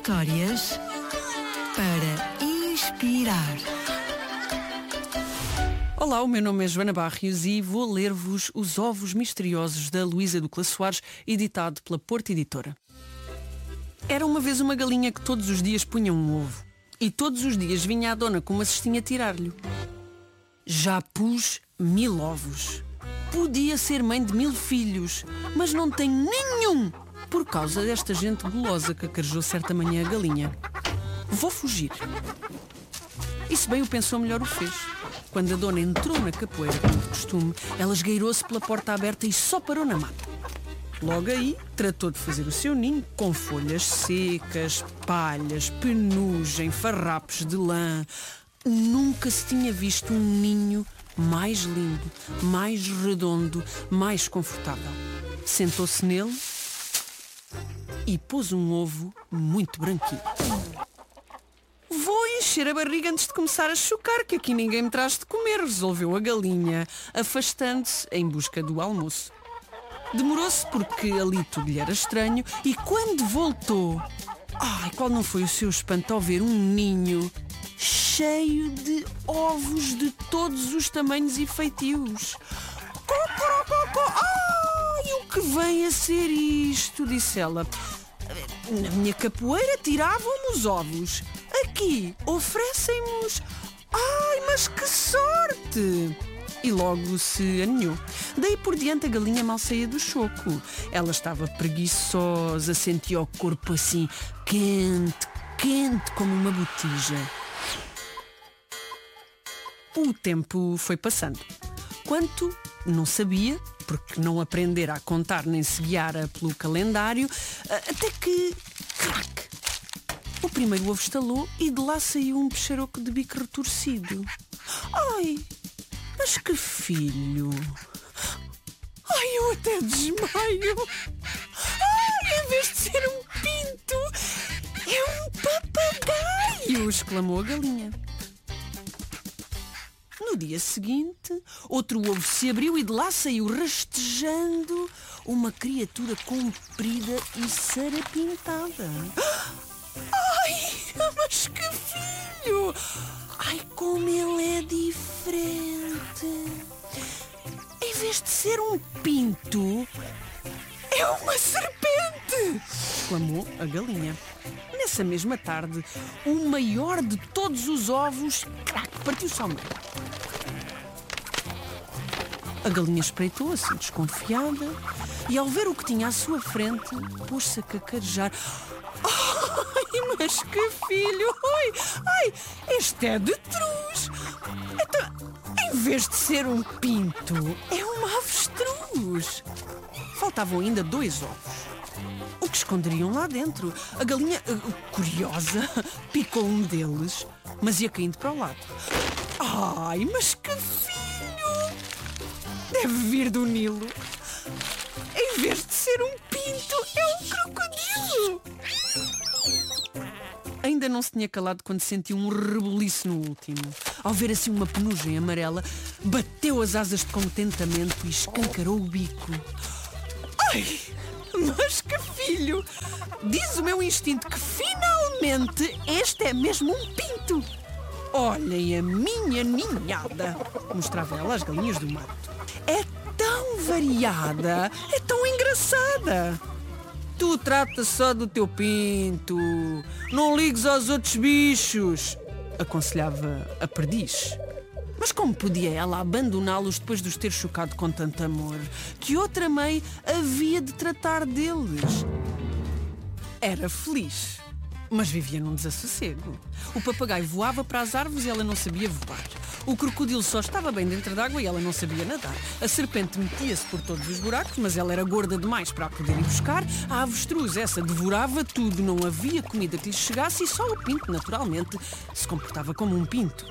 Histórias para inspirar. Olá, o meu nome é Joana Barrios e vou ler-vos Os Ovos Misteriosos da Luísa Ducla Soares, editado pela Porto Editora. Era uma vez uma galinha que todos os dias punha um ovo. E todos os dias vinha a dona com uma cestinha tirar-lhe. Já pus 1000 ovos. Podia ser mãe de 1000 filhos, mas não tenho nenhum por causa desta gente gulosa que acarejou certa manhã a galinha. Vou fugir. E se bem o pensou, melhor o fez. Quando a dona entrou na capoeira, como de costume, ela esgueirou-se pela porta aberta e só parou na mata. Logo aí, tratou de fazer o seu ninho com folhas secas, palhas, penugem, farrapos de lã. Nunca se tinha visto um ninho mais lindo, mais redondo, mais confortável. Sentou-se nele e pôs um ovo muito branquinho. Vou encher a barriga antes de começar a chocar, que aqui ninguém me traz de comer, resolveu a galinha, afastando-se em busca do almoço. Demorou-se porque ali tudo lhe era estranho e quando voltou, qual não foi o seu espanto ao ver um ninho cheio de ovos de todos os tamanhos e feitios. E o que vem a ser isto? Disse ela. Na minha capoeira tiravam-me os ovos. Aqui oferecem-nos. Mas que sorte! E logo se aninhou. Daí por diante a galinha mal saía do choco. Ela estava preguiçosa, sentia o corpo assim quente como uma botija. O tempo foi passando. Quanto não sabia, porque não aprendera a contar nem se guiara pelo calendário, até que, crac, o primeiro ovo estalou e de lá saiu um peixaroco de bico retorcido. Mas que filho! Eu até desmaio! Em vez de ser um pinto, é um papagaio! Exclamou a galinha. No dia seguinte, outro ovo se abriu e de lá saiu rastejando uma criatura comprida e sarapintada. Mas que filho! Como ele é diferente! Em vez de ser um pinto, é uma serpente! Exclamou a galinha. Nessa mesma tarde, o maior de todos os ovos, partiu-se ao meio. A galinha espreitou assim desconfiada e ao ver o que tinha à sua frente, pôs-se a cacarejar. Mas que filho! Este é de truz! Então, em vez de ser um pinto, é uma avestruz! Faltavam ainda 2 ovos. O que esconderiam lá dentro? A galinha, curiosa, picou um deles, mas ia caindo para o lado. Mas que filho! Deve vir do Nilo. Em vez de ser um pinto, é um crocodilo! Ainda não se tinha calado quando sentiu um rebuliço no último. Ao ver assim uma penugem amarela, bateu as asas de contentamento e escancarou o bico. Mas que filho! Diz o meu instinto que finalmente este é mesmo um pinto. Olhem a minha ninhada, mostrava ela às galinhas do mato. É tão variada, é tão engraçada. Tu trata só do teu pinto, não ligues aos outros bichos, aconselhava a perdiz. Mas como podia ela abandoná-los depois de os ter chocado com tanto amor? Que outra mãe havia de tratar deles? Era feliz, mas vivia num desassossego. O papagaio voava para as árvores e ela não sabia voar. O crocodilo só estava bem dentro d'água e ela não sabia nadar. A serpente metia-se por todos os buracos, mas ela era gorda demais para a poder ir buscar. A avestruz, essa, devorava tudo, não havia comida que lhe chegasse e só o pinto, naturalmente, se comportava como um pinto.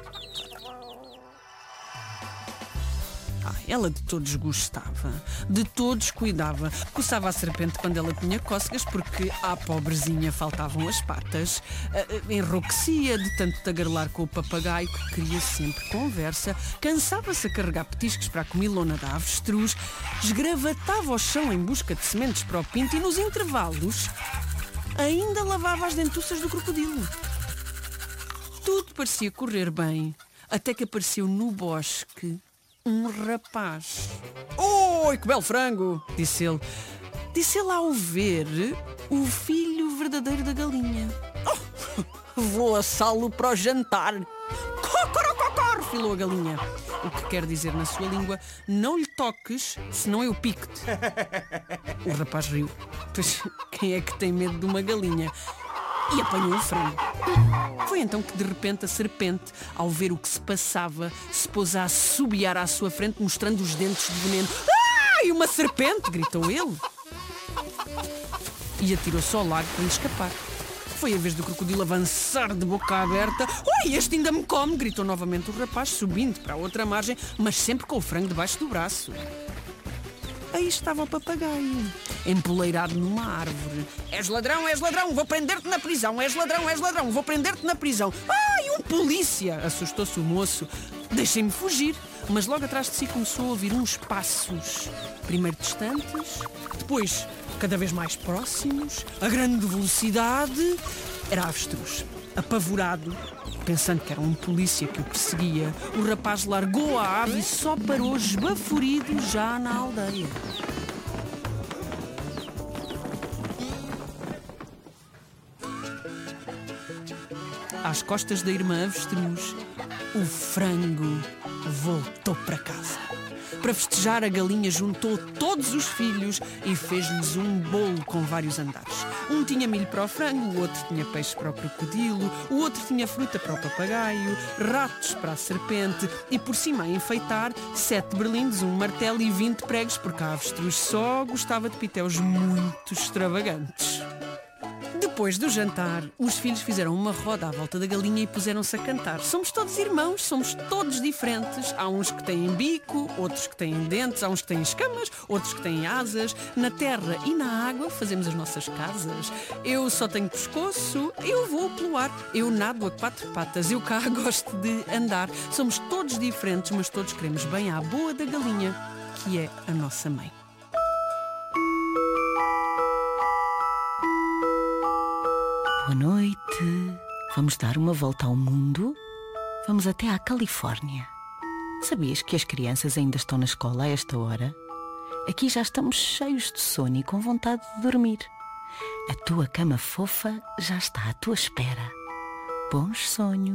Ela de todos gostava, de todos cuidava. Coçava a serpente quando ela tinha cócegas, porque à pobrezinha faltavam as patas. Enrouquecia de tanto tagarelar com o papagaio, que queria sempre conversa. Cansava-se a carregar petiscos para a comilona da avestruz. Esgravatava o chão em busca de sementes para o pinto e nos intervalos ainda lavava as dentuças do crocodilo. Tudo parecia correr bem, até que apareceu no bosque um rapaz. Oi, que belo frango! Disse ele. Disse ele ao ver o filho verdadeiro da galinha. Vou assá-lo para o jantar. Cocorococor, filou a galinha. O que quer dizer na sua língua, não lhe toques, senão eu pico-te. O rapaz riu. Pois quem é que tem medo de uma galinha? E apanhou o frango. Foi então que de repente a serpente, ao ver o que se passava, se pôs a assobiar à sua frente, mostrando os dentes de veneno. Ai, uma serpente! Gritou ele. E atirou-se ao lago para lhe escapar. Foi a vez do crocodilo avançar de boca aberta. Oi, este ainda me come! Gritou novamente o rapaz, subindo para a outra margem, mas sempre com o frango debaixo do braço. Aí estava o papagaio, empoleirado numa árvore. És ladrão, vou prender-te na prisão. És ladrão, vou prender-te na prisão. Ai, um polícia! Assustou-se o moço. Deixem-me fugir. Mas logo atrás de si começou a ouvir uns passos. Primeiro distantes, depois cada vez mais próximos, a grande velocidade. Era avestruz. Apavorado, pensando que era um polícia que o perseguia, o rapaz largou a ave e só parou esbaforido já na aldeia. Às costas da irmã avestruz, o frango voltou para casa. Para festejar, a galinha juntou todos os filhos e fez-lhes um bolo com vários andares. Um tinha milho para o frango, o outro tinha peixe para o crocodilo, o outro tinha fruta para o papagaio, ratos para a serpente e, por cima a enfeitar, 7 berlindes, um martelo e 20 pregos, porque a avestruz só gostava de pitéus muito extravagantes. Depois do jantar, os filhos fizeram uma roda à volta da galinha e puseram-se a cantar. Somos todos irmãos, somos todos diferentes. Há uns que têm bico, outros que têm dentes, há uns que têm escamas, outros que têm asas. Na terra e na água fazemos as nossas casas. Eu só tenho pescoço, eu vou pelo ar. Eu nado a 4 patas, eu cá gosto de andar. Somos todos diferentes, mas todos queremos bem à boa da galinha, que é a nossa mãe. Boa noite. Vamos dar uma volta ao mundo? Vamos até à Califórnia. Sabias que as crianças ainda estão na escola a esta hora? Aqui já estamos cheios de sono e com vontade de dormir. A tua cama fofa já está à tua espera. Bons sonhos.